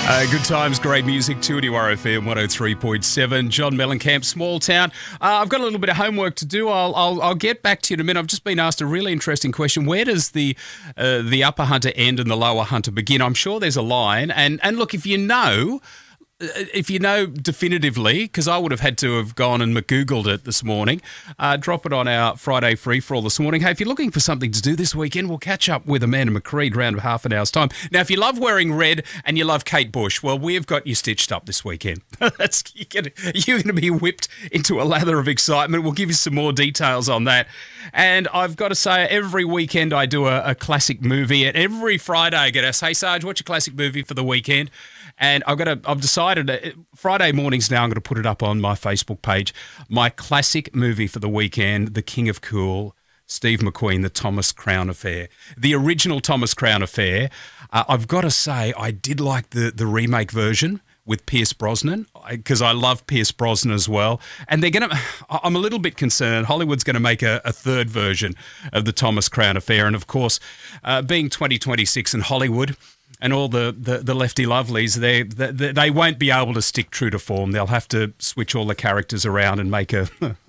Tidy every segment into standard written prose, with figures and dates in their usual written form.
Good times, great music, 2RFM 103.7. John Mellencamp, Small Town. I've got a little bit of homework to do. I'll get back to you in a minute. I've just been asked a really interesting question. Where does the upper Hunter end and the lower Hunter begin? I'm sure there's a line. And look, if you know definitively, because I would have had to have gone and McGoogled it this morning, drop it on our Friday free-for-all this morning. Hey, if you're looking for something to do this weekend, we'll catch up with Amanda McCreed around half an hour's time. Now, if you love wearing red and you love Kate Bush, well, we've got you stitched up this weekend. You're going to be whipped into a lather of excitement. We'll give you some more details on that. And I've got to say, every weekend I do a classic movie. And every Friday I get asked, hey, Sarge, what's your classic movie for the weekend? And I've decided Friday mornings now I'm going to put it up on my Facebook page. My classic movie for the weekend, The King of Cool, Steve McQueen, The Thomas Crown Affair. The original Thomas Crown Affair. I've got to say I did like the remake version with Pierce Brosnan, because I love Pierce Brosnan as well. And I'm a little bit concerned, Hollywood's going to make a third version of The Thomas Crown Affair. And of course, being 2026 in Hollywood, and all the lefty lovelies, they won't be able to stick true to form. They'll have to switch all the characters around and make a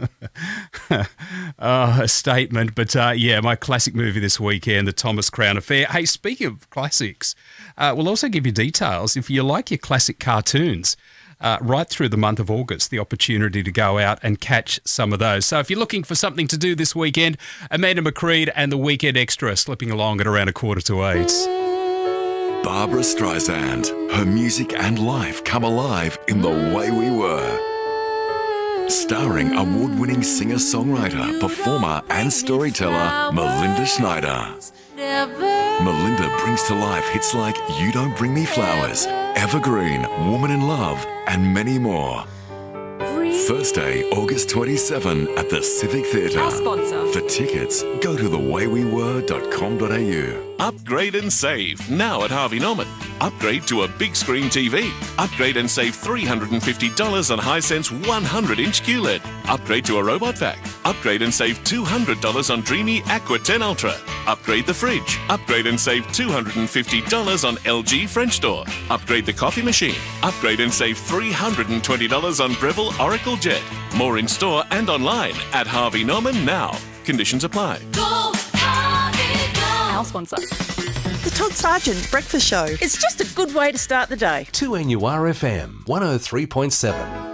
statement. But yeah, my classic movie this weekend, The Thomas Crown Affair. Hey, speaking of classics, we'll also give you details. If you like your classic cartoons, right through the month of August, the opportunity to go out and catch some of those. So if you're looking for something to do this weekend, Amanda McCreed and the Weekend Extra slipping along at around 7:45. Barbara Streisand. Her music and life come alive in The Way We Were. Starring award-winning singer-songwriter, performer and storyteller Melinda Schneider. Melinda brings to life hits like You Don't Bring Me Flowers, Evergreen, Woman in Love, and many more. Thursday, August 27 at the Civic Theatre. Our sponsor. For tickets, go to thewayWeWere.com.au. Upgrade and save now at Harvey Norman. Upgrade to a big screen TV. Upgrade and save $350 on Hisense 100-inch QLED. Upgrade to a robot vac. Upgrade and save $200 on Dreamy Aqua 10 Ultra. Upgrade the fridge. Upgrade and save $250 on LG French door. Upgrade the coffee machine. Upgrade and save $320 on Breville Oracle Jet. More in store and online at Harvey Norman now. Conditions apply. Go, Harvey, go. Our sponsor. The Todd Sargent Breakfast Show. It's just a good way to start the day. 2NURFM 103.7.